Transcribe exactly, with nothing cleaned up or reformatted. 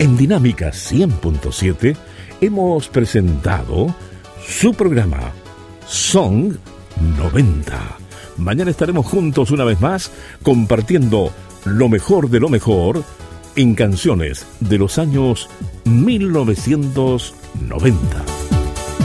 En Dinámica cien punto siete hemos presentado su programa Song noventa. Mañana estaremos juntos una vez más compartiendo lo mejor de lo mejor en canciones de los años mil novecientos noventa.